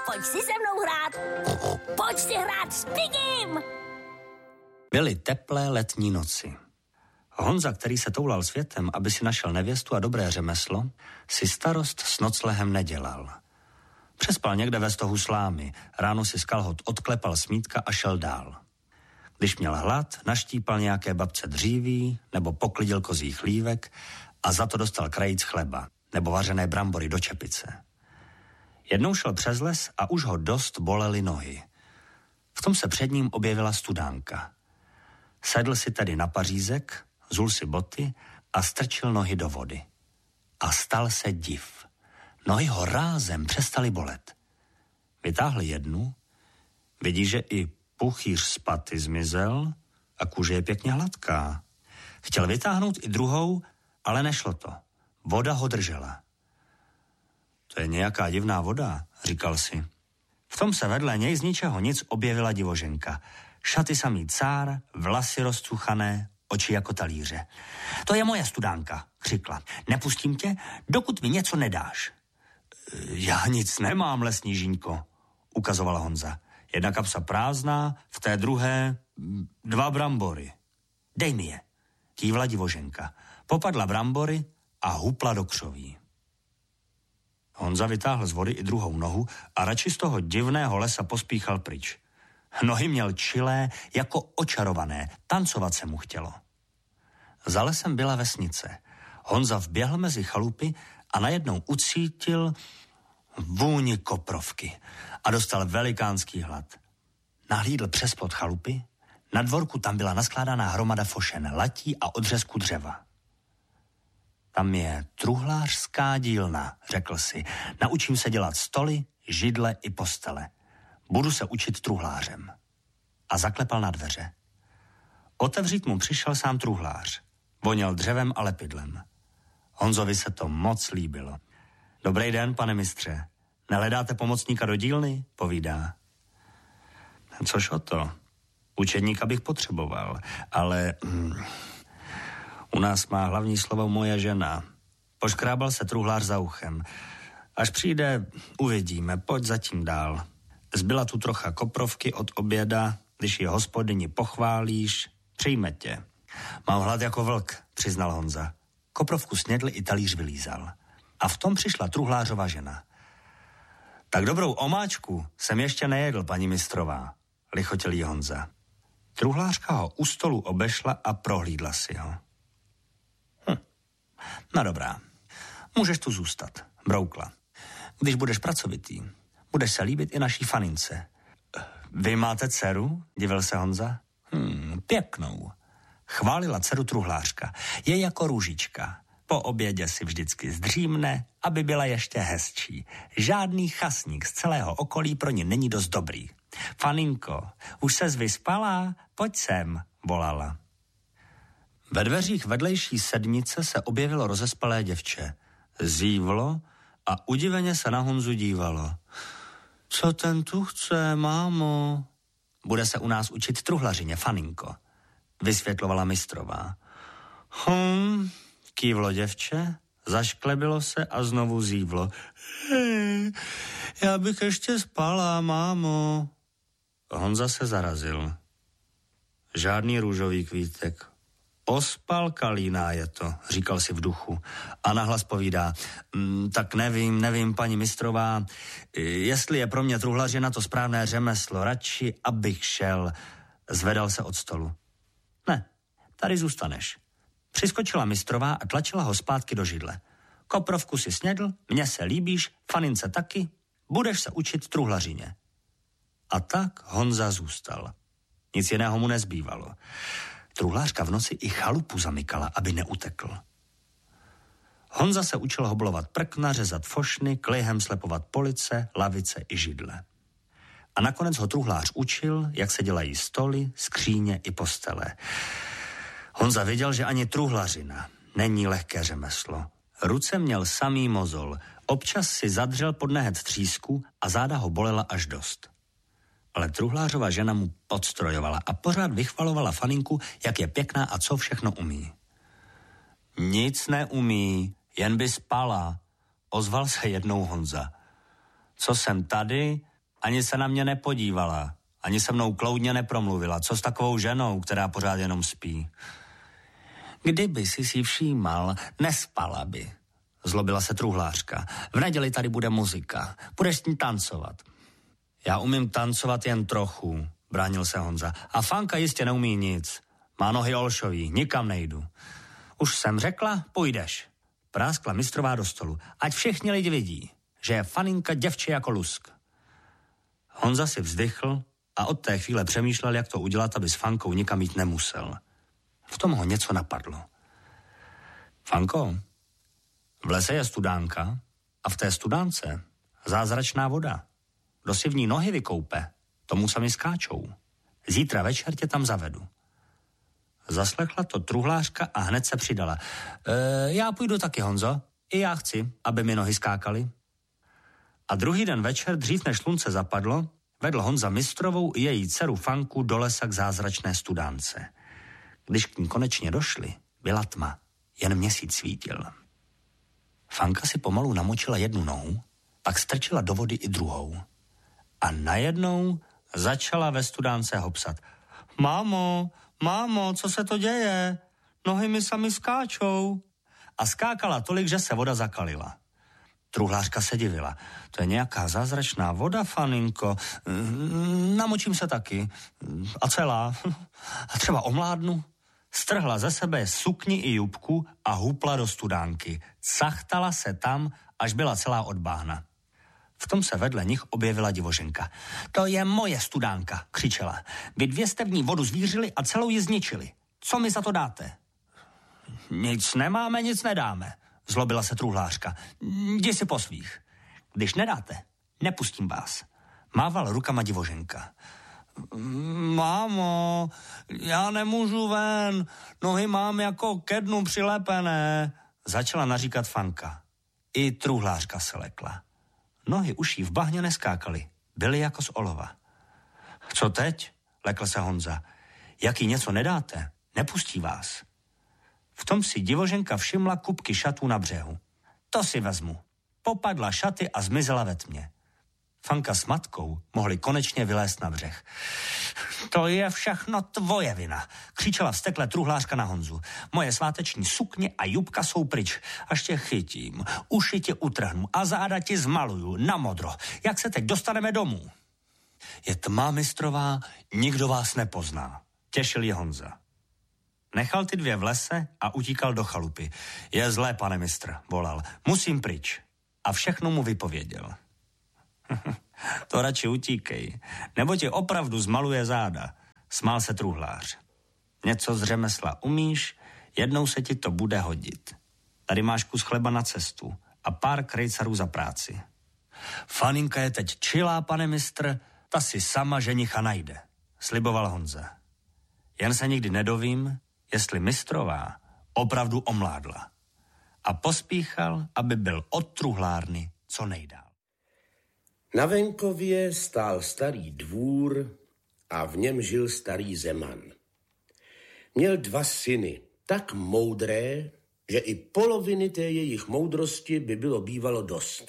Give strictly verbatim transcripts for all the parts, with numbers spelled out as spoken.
pojď si se mnou hrát. Pojď si hrát s Pigim. Byly teplé letní noci. Honza, který se toulal světem, aby si našel nevěstu a dobré řemeslo, si starost s noclehem nedělal. Přespal někde ve stohu slámy, ráno si z kalhot odklepal smítka a šel dál. Když měl hlad, naštípal nějaké babce dříví nebo poklidil kozí chlívek a za to dostal krajíc chleba nebo vařené brambory do čepice. Jednou šel přes les a už ho dost bolely nohy. V tom se před ním objevila studánka. Sedl si tedy na pařízek, zul si boty a strčil nohy do vody. A stal se div. Nohy ho rázem přestaly bolet. Vytáhl jednu, vidí, že i puchýř z paty zmizel a kůže je pěkně hladká. Chtěl vytáhnout i druhou, ale nešlo to. Voda ho držela. To je nějaká divná voda, říkal si. V tom se vedle něj z ničeho nic objevila divoženka. Šaty samý cár, vlasy rozcuchané, oči jako talíře. To je moje studánka, křikla. Nepustím tě, dokud mi něco nedáš. Já nic nemám, lesní žíňko, ukazovala Honza. Jedna kapsa prázdná, v té druhé dva brambory. Dej mi je, kývla divoženka. Popadla brambory a hupla do křoví. Honza vytáhl z vody i druhou nohu a radši z toho divného lesa pospíchal pryč. Nohy měl čilé, jako očarované, tancovat se mu chtělo. Za lesem byla vesnice. Honza vběhl mezi chalupy a najednou ucítil vůni koprovky a dostal velikánský hlad. Nahlídl přes plot chalupy, na dvorku tam byla naskládaná hromada fošen, latí a odřezku dřeva. Tam je truhlářská dílna, řekl si. Naučím se dělat stoly, židle i postele. Budu se učit truhlářem. A zaklepal na dveře. Otevřít mu přišel sám truhlář. Voněl dřevem a lepidlem. Honzovi se to moc líbilo. Dobrý den, pane mistře. Nehledáte pomocníka do dílny? Povídá. Což o to? Učedníka bych potřeboval, ale hm, u nás má hlavní slovo moje žena. Poškrábal se truhlář za uchem. Až přijde, uvidíme, pojď zatím dál. Zbyla tu trocha koprovky od oběda, když ji hospodyni pochválíš, přijme tě. Mám hlad jako vlk, přiznal Honza. Koprovku snědl i talíř vylízal. A v tom přišla truhlářova žena. Tak dobrou omáčku jsem ještě nejedl, paní mistrová, lichotil jí Honza. Truhlářka ho u stolu obešla a prohlídla si ho. Hm, no dobrá, můžeš tu zůstat, broukla. Když budeš pracovitý, budeš se líbit i naší fanince. Vy máte dceru? Divil se Honza. Hmm, pěknou. Chválila dceru truhlářka. Je jako růžička. Po obědě si vždycky zdřímne, aby byla ještě hezčí. Žádný chasník z celého okolí pro ní není dost dobrý. Faninko, už ses vyspala? Pojď sem, volala. Ve dveřích vedlejší sednice se objevilo rozespalé děvče. Zívlo a udiveně se na Honzu dívalo. Co ten tu chce, mámo? Bude se u nás učit truhlařině, faninko, vysvětlovala mistrová. Hm, kývlo děvče, zašklebilo se a znovu zívlo. Hej, já bych ještě spala, mámo. Honza se zarazil. Žádný růžový kvítek. Ospalka líná je to, říkal si v duchu. A nahlas povídá, tak nevím, nevím, paní mistrová, jestli je pro mě truhlařina to správné řemeslo, radši, abych šel. Zvedal se od stolu. Ne, tady zůstaneš. Přiskočila mistrová a tlačila ho zpátky do židle. Koprovku si snědl, mně se líbíš, fanince taky, budeš se učit truhlařině. A tak Honza zůstal. Nic jiného mu nezbývalo. Truhlářka v noci i chalupu zamykala, aby neutekl. Honza se učil hoblovat prkna, řezat fošny, klihem slepovat police, lavice i židle. A nakonec ho truhlář učil, jak se dělají stoly, skříně i postele. Honza věděl, že ani truhlařina není lehké řemeslo. Ruce měl samý mozol, občas si zadřel pod nehet třísku a záda ho bolela až dost. Ale truhlářova žena mu podstrojovala a pořád vychvalovala faninku, jak je pěkná a co všechno umí. Nic neumí, jen by spala, ozval se jednou Honza. Co jsem tady, Ani se na mě nepodívala, ani se mnou kloudně nepromluvila. Co s takovou ženou, která pořád jenom spí? Kdyby si si všímal, nespala by. Zlobila se truhlářka. V neděli tady bude muzika. Budeš s ní tancovat. Já umím tancovat jen trochu, bránil se Honza. A Fanka jistě neumí nic. Má nohy olšový, nikam nejdu. Už jsem řekla, půjdeš. Práskla mistrová do stolu. Ať všichni lidi vidí, že je Faninka děvče jako lusk. Honza si vzdychl a od té chvíle přemýšlel, jak to udělat, aby s Fankou nikam jít nemusel. V tom ho něco napadlo. Fanko, v lese je studánka a v té studánce zázračná voda. Kdo si v ní nohy vykoupe, tomu sami skáčou. Zítra večer tě tam zavedu. Zaslechla to truhlářka a hned se přidala. E, já půjdu taky, Honzo. I já chci, aby mi nohy skákaly. A druhý den večer, dřív než slunce zapadlo, vedl Honza mistrovou i její dceru Fanku do lesa k zázračné studánce. Když k ní konečně došli, byla tma, jen měsíc svítil. Fanka si pomalu namočila jednu nohu, pak strčila do vody i druhou. A najednou začala ve studánce hopsat. Mámo, mámo, co se to děje? Nohy mi sami skáčou. A skákala tolik, že se voda zakalila. Truhlářka se divila. To je nějaká zázračná voda, Faninko. Namočím se taky. A celá. A třeba omládnu. Strhla ze sebe sukni i jubku a hupla do studánky. Cachtala se tam, až byla celá od báhna. V tom se vedle nich objevila divoženka. To je moje studánka, křičela. Vy dvě jste v ní vodu zvířili a celou ji zničili. Co mi za to dáte? Nic nemáme, nic nedáme, zlobila se truhlářka. Jdi si po svých. Když nedáte, nepustím vás. Mával rukama divoženka. Mámo, já nemůžu ven, nohy mám jako ke dnu přilepené, začala naříkat Fanka. I truhlářka se lekla. Nohy už jí v bahně neskákaly, byly jako z olova. Co teď? Lekl se Honza. Jak jí něco nedáte, nepustí vás. V tom si divoženka všimla kupky šatů na břehu. To si vezmu. Popadla šaty a zmizela ve tmě. Fanka s matkou mohli konečně vylézt na břeh. To je všechno tvoje vina, křičela vztekle truhlářka na Honzu. Moje sváteční sukně a jubka jsou pryč. Až tě chytím, uši tě utrhnu a záda ti zmaluju na modro. Jak se teď dostaneme domů? Je tma, mistrová, nikdo vás nepozná, těšil je Honza. Nechal ty dvě v lese a utíkal do chalupy. Je zlé, pane mistr, volal. Musím pryč. A všechno mu vypověděl. To radši utíkej, nebo ti opravdu zmaluje záda, smál se truhlář. Něco z řemesla umíš, jednou se ti to bude hodit. Tady máš kus chleba na cestu a pár krejcarů za práci. Faninka je teď čilá, pane mistr, ta si sama ženicha najde, sliboval Honza. Jen se nikdy nedovím, jestli mistrová opravdu omládla. A pospíchal, aby byl od truhlárny co nejdál. Na venkově stál starý dvůr a v něm žil starý zeman. Měl dva syny, tak moudré, že i poloviny té jejich moudrosti by bylo bývalo dost.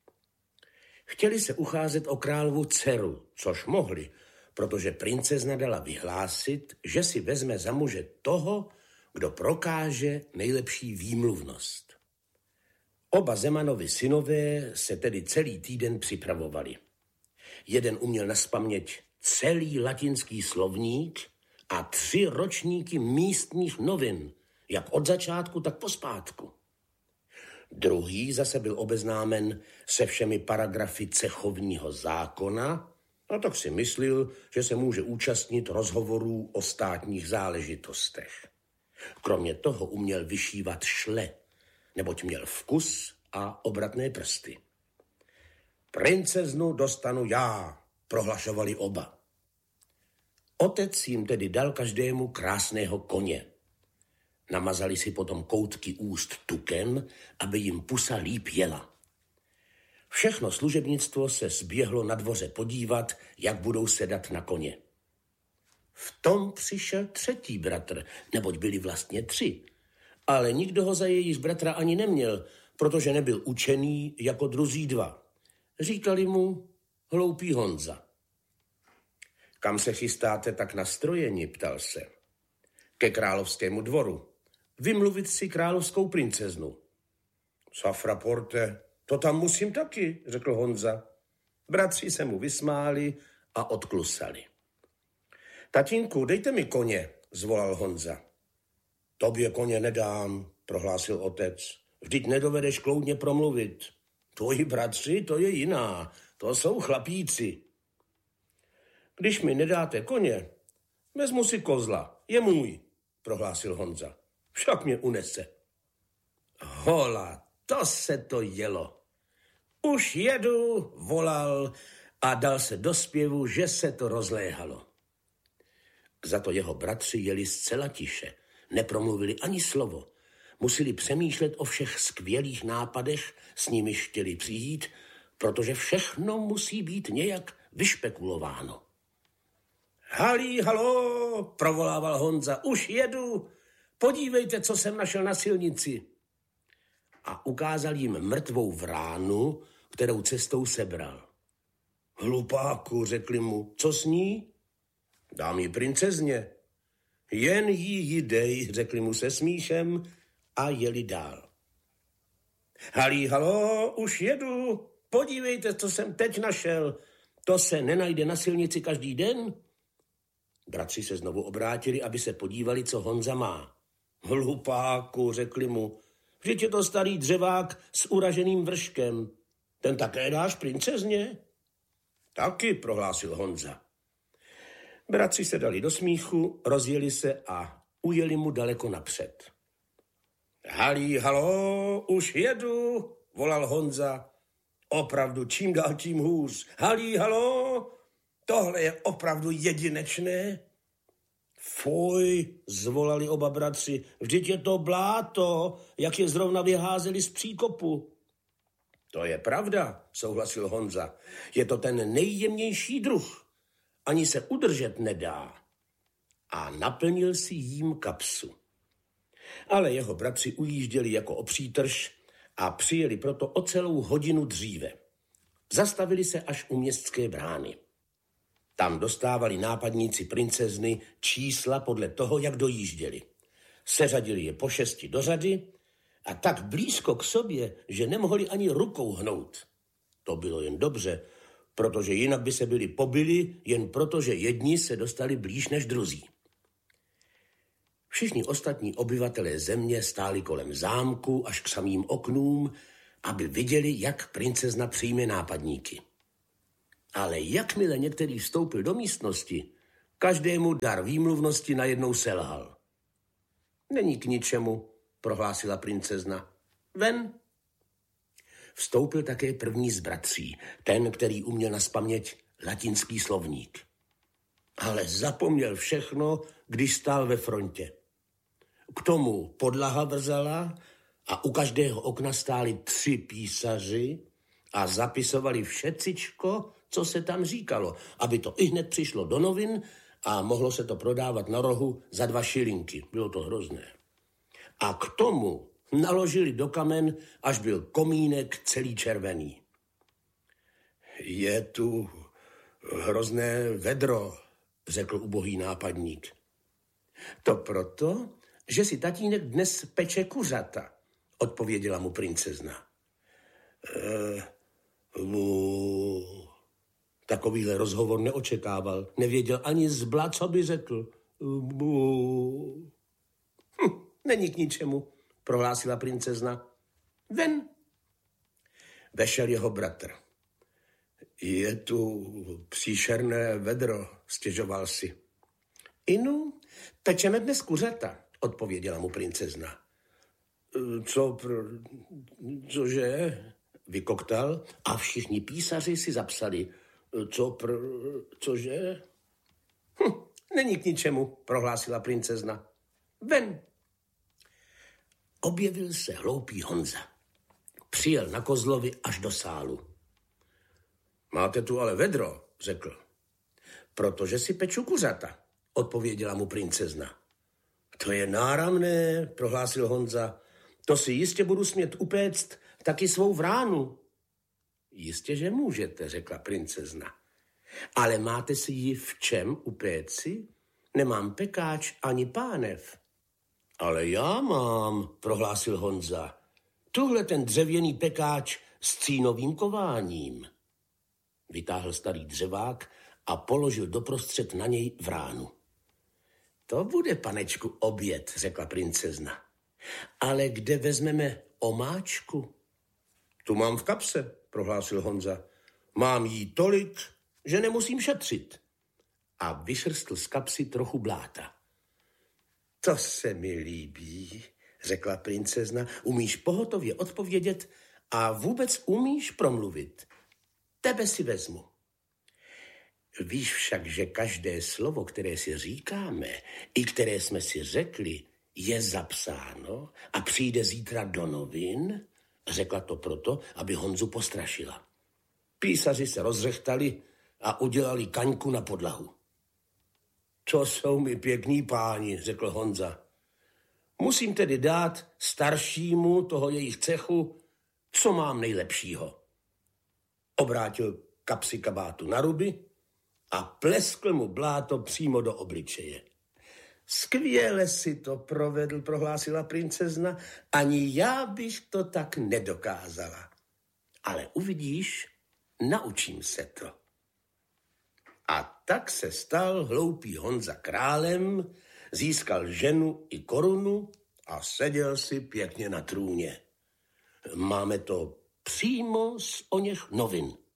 Chtěli se ucházet o královu dceru, což mohli, protože princezna dala vyhlásit, že si vezme za muže toho, kdo prokáže nejlepší výmluvnost. Oba Zemanovi synové se tedy celý týden připravovali. Jeden uměl nazpaměť celý latinský slovník a tři ročníky místních novin, jak od začátku, tak pospátku. Druhý zase byl obeznámen se všemi paragrafy cechovního zákona a tak si myslel, že se může účastnit rozhovorů o státních záležitostech. Kromě toho uměl vyšívat šle, neboť měl vkus a obratné prsty. Princeznu dostanu já, prohlašovali oba. Otec jim tedy dal každému krásného koně. Namazali si potom koutky úst tukem, aby jim pusa líp jela. Všechno služebnictvo se zběhlo na dvoře podívat, jak budou sedat na koně. V tom přišel třetí bratr, neboť byli vlastně tři. Ale nikdo ho za jejich bratra ani neměl, protože nebyl učený jako druzí dva. Říkali mu, hloupý Honza. Kam se chystáte tak nastrojeni, ptal se. Ke královskému dvoru. Vymluvit si královskou princeznu. Safraporte, to tam musím taky, řekl Honza. Bratři se mu vysmáli a odklusali. Tatínku, dejte mi koně, zvolal Honza. Tobě koně nedám, prohlásil otec. Vždyť nedovedeš kloudně promluvit. Tvoji bratři, to je jiná, to jsou chlapíci. Když mi nedáte koně, vezmu si kozla, je můj, prohlásil Honza. Však mě unese. Hola, to se to jelo. Už jedu, volal a dal se do zpěvu, že se to rozléhalo. Za to jeho bratři jeli zcela tiše, nepromluvili ani slovo. Museli přemýšlet o všech skvělých nápadech, s nimiž chtěli přijít, protože všechno musí být nějak vyšpekulováno. Halí, halo, provolával Honza, už jedu, podívejte, co jsem našel na silnici. A ukázal jim mrtvou vránu, kterou cestou sebral. Hlupáku, řekli mu, co s ní? Dám ji princezně. Jen jí ji dej, řekli mu se smíchem a jeli dál. Halí, halo, už jedu, podívejte, co jsem teď našel. To se nenajde na silnici každý den? Bratři se znovu obrátili, aby se podívali, co Honza má. Hlupáku, řekli mu, vždyť je to starý dřevák s uraženým vrškem. Ten také dáš princezně? Taky, prohlásil Honza. Bratři se dali do smíchu, rozjeli se a ujeli mu daleko napřed. Halí, halo, už jedu, volal Honza. Opravdu, čím dál tím hůř. Halí, halo, tohle je opravdu jedinečné. Fuj, zvolali oba bratři, vždyť je to bláto, jak je zrovna vyházeli z příkopu. To je pravda, souhlasil Honza. Je to ten nejjemnější druh. Ani se udržet nedá. A naplnil si jím kapsu. Ale jeho bratři ujížděli jako o přítrž a přijeli proto o celou hodinu dříve. Zastavili se až u městské brány. Tam dostávali nápadníci princezny čísla podle toho, jak dojížděli. Seřadili je po šesti do řady a tak blízko k sobě, že nemohli ani rukou hnout. To bylo jen dobře, protože jinak by se byli pobili, jen proto, že jedni se dostali blíž než druzí. Všichni ostatní obyvatelé země stáli kolem zámku až k samým oknům, aby viděli, jak princezna přijme nápadníky. Ale jakmile některý vstoupil do místnosti, každému dar výmluvnosti najednou selhal. Není k ničemu, prohlásila princezna. Ven. Vstoupil také první z bratří, ten, který uměl nazpaměť latinský slovník. Ale zapomněl všechno, když stál ve frontě. K tomu podlaha vrzala a u každého okna stáli tři písaři a zapisovali všecičko, co se tam říkalo, aby to ihned přišlo do novin a mohlo se to prodávat na rohu za dva šilinky. Bylo to hrozné. A k tomu naložili do kamen, až byl komínek celý červený. Je tu hrozné vedro, řekl ubohý nápadník. To proto, že si tatínek dnes peče kuřata, odpověděla mu princezna. E, mu... Takovýhle rozhovor neočekával. Nevěděl ani zbla, co by řekl. Hm, není k ničemu, prohlásila princezna. Ven. Vešel jeho bratr. Je tu příšerné vedro, stěžoval si. Inu, pečeme dnes kuřata, odpověděla mu princezna. Co pro... Cože? Vykoktal a všichni písaři si zapsali. Co pro... Cože? Hm, není k ničemu, prohlásila princezna. Ven. Objevil se hloupý Honza. Přijel na kozlovi až do sálu. Máte tu ale vedro, řekl. Protože si peču kuřata, odpověděla mu princezna. To je náramné, prohlásil Honza. To si jistě budu smět upéct taky svou vránu. Jistě, že můžete, řekla princezna. Ale máte si ji v čem upéci? Nemám pekáč ani pánev. Ale já mám, prohlásil Honza. Tuhle ten dřevěný pekáč s cínovým kováním. Vytáhl starý dřevák a položil doprostřed na něj vránu. To bude, panečku, oběd, řekla princezna. Ale kde vezmeme omáčku? Tu mám v kapse, prohlásil Honza. Mám jí tolik, že nemusím šetřit. A vyšrstl z kapsy trochu bláta. To se mi líbí, řekla princezna. Umíš pohotově odpovědět a vůbec umíš promluvit. Tebe si vezmu. Víš však, že každé slovo, které si říkáme, i které jsme si řekli, je zapsáno a přijde zítra do novin? Řekla to proto, aby Honzu postrašila. Písaři se rozřechtali a udělali kaňku na podlahu. To jsou mi pěkní páni, řekl Honza. Musím tedy dát staršímu toho jejich cechu, co mám nejlepšího. Obrátil kapsi kabátu na ruby a pleskl mu bláto přímo do obličeje. Skvěle si to provedl, prohlásila princezna, ani já bych to tak nedokázala. Ale uvidíš, naučím se to. A tak se stal hloupý Honza králem, získal ženu i korunu a seděl si pěkně na trůně. Máme to přímo z oněch novin.